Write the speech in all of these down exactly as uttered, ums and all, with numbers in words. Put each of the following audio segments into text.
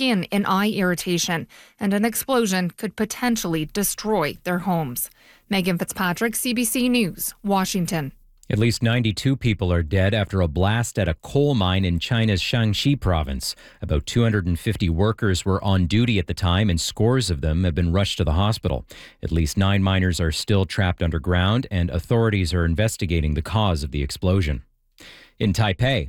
skin and eye irritation, and an explosion could potentially destroy their homes. Megan Fitzpatrick, C B C News, Washington. At least ninety-two people are dead after a blast at a coal mine in China's Shaanxi province. About two hundred fifty workers were on duty at the time, and scores of them have been rushed to the hospital. At least nine miners are still trapped underground, and authorities are investigating the cause of the explosion. In Taipei,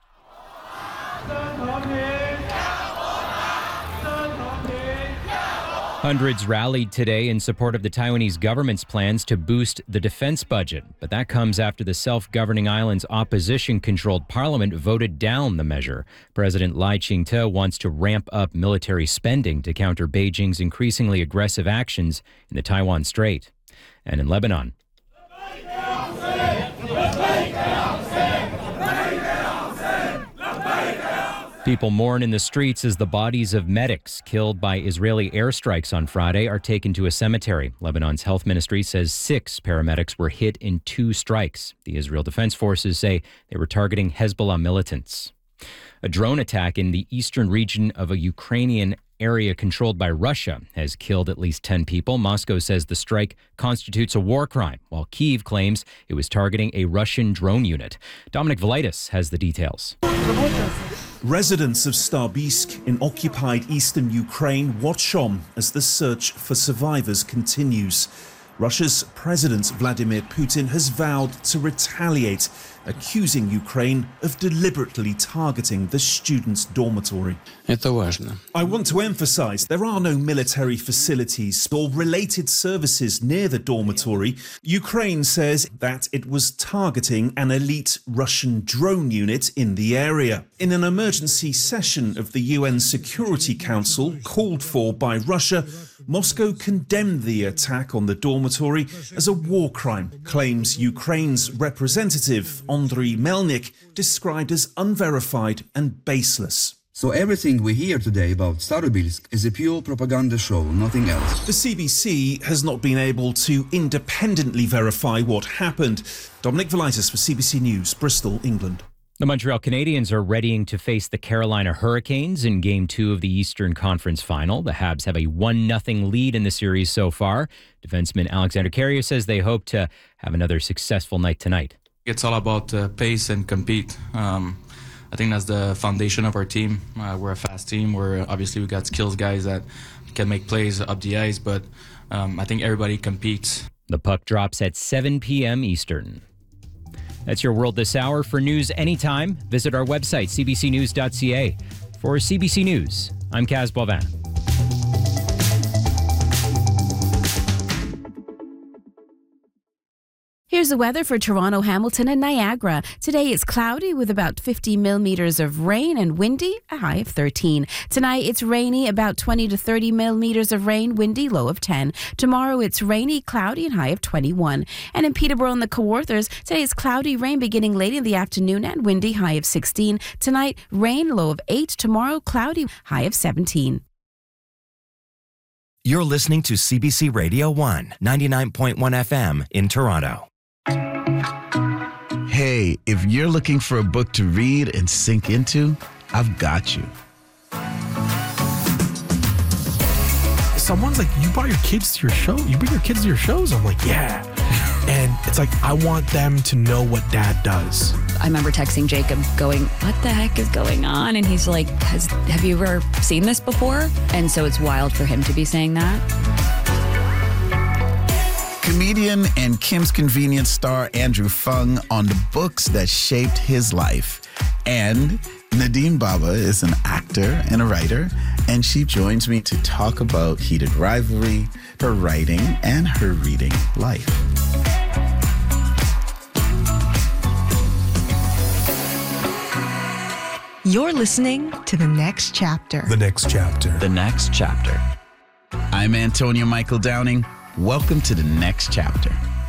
hundreds rallied today in support of the Taiwanese government's plans to boost the defense budget. But that comes after the self-governing island's opposition-controlled parliament voted down the measure. President Lai Ching-te wants to ramp up military spending to counter Beijing's increasingly aggressive actions in the Taiwan Strait. And in Lebanon, people mourn in the streets as the bodies of medics killed by Israeli airstrikes on Friday are taken to a cemetery. Lebanon's health ministry says six paramedics were hit in two strikes. The Israel Defense Forces say they were targeting Hezbollah militants. A drone attack in the eastern region of a Ukrainian area controlled by Russia has killed at least ten people. Moscow says the strike constitutes a war crime, while Kyiv claims it was targeting a Russian drone unit. Dominic Velitis has the details. Residents of Starbisk in occupied eastern Ukraine watch on as the search for survivors continues. Russia's President Vladimir Putin has vowed to retaliate, accusing Ukraine of deliberately targeting the students' dormitory. I want to emphasize there are no military facilities or related services near the dormitory. Ukraine says that it was targeting an elite Russian drone unit in the area. In an emergency session of the U N Security Council called for by Russia, Moscow condemned the attack on the dormitory as a war crime, claims Ukraine's representative Andriy Melnik described as unverified and baseless. So everything we hear today about Starobilsk is a pure propaganda show, nothing else. The C B C has not been able to independently verify what happened. Dominic Velitis for C B C News, Bristol, England. The Montreal Canadiens are readying to face the Carolina Hurricanes in Game two of the Eastern Conference Final. The Habs have a one nothing lead in the series so far. Defenseman Alexander Carrier says they hope to have another successful night tonight. It's all about uh, pace and compete. Um, I think that's the foundation of our team. Uh, we're a fast team. We're obviously we got skills guys that can make plays up the ice, but um, I think everybody competes. The puck drops at seven p.m. Eastern. That's your World This Hour. For news anytime, visit our website, c b c news dot c a. For C B C News, I'm Kaz Boivin. Here's the weather for Toronto, Hamilton, and Niagara. Today it's cloudy with about fifty millimeters of rain and windy, a high of thirteen. Tonight it's rainy, about twenty to thirty millimeters of rain, windy, low of ten. Tomorrow it's rainy, cloudy, and high of twenty-one. And in Peterborough and the Kawarthas, today it's cloudy, rain beginning late in the afternoon and windy, high of sixteen. Tonight, rain, low of eight. Tomorrow, cloudy, high of seventeen. You're listening to C B C Radio one, ninety-nine point one F M in Toronto. Hey, if you're looking for a book to read and sink into, I've got you. Someone's like, you brought your kids to your show? You bring your kids to your shows? I'm like, yeah. And it's like, I want them to know what dad does. I remember texting Jacob going, what the heck is going on? And he's like, Has, have you ever seen this before? And so it's wild for him to be saying that. Comedian and Kim's Convenience star Andrew Fung on the books that shaped his life. And Nadine Baba is an actor and a writer, and she joins me to talk about heated rivalry, her writing, and her reading life. You're listening to The Next Chapter. The Next Chapter. The Next Chapter. I'm Antonio Michael Downing. Welcome to The Next Chapter.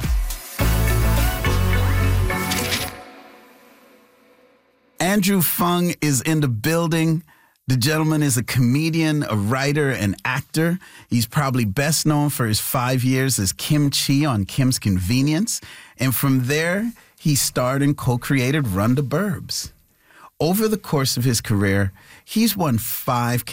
Andrew Fung is in the building. The gentleman is a comedian, a writer, and actor. He's probably best known for his five years as Kim Chi on Kim's Convenience. And from there, he starred and co-created Run the Burbs. Over the course of his career, he's won five